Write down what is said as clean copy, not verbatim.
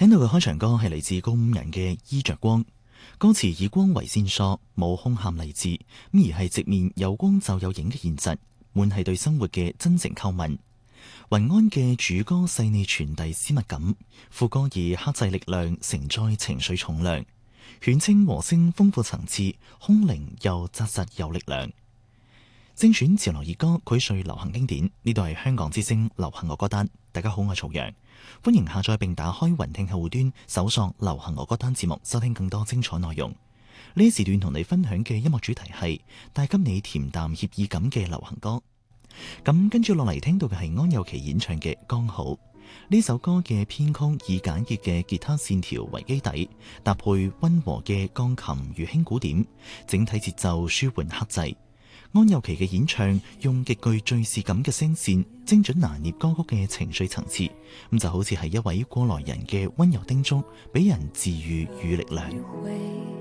聽到嘅開場歌係嚟自高五人嘅《衣着光》，歌詞以光為線索，冇空喊勵志，而係直面有光就有影嘅現實，滿係對生活嘅真誠叩問。雲安嘅主歌細膩傳遞私密感，副歌以克制力量承載情緒重量，犬青和聲豐富層次，空靈又紮實有力量。精選潮流熱歌，膾萃流行經典。呢度係香港之聲流行樂歌單。大家好，我係曹陽，歡迎下載並打開雲聽客戶端，搜索流行樂歌單節目，收聽更多精彩內容。呢時段同你分享嘅音樂主題係帶給你恬淡愜意感嘅流行歌。咁跟住落嚟聽到嘅係安又琪演唱嘅《剛好》。呢首歌嘅編曲以簡潔嘅吉他線條為基底，搭配溫和嘅鋼琴與輕鼓點，整體節奏舒緩克制。安又琪嘅演唱用極具敘事感嘅聲線，精準拿捏歌曲嘅情緒層次，咁就好似係一位過來人嘅溫柔叮囑，俾人治癒與力量。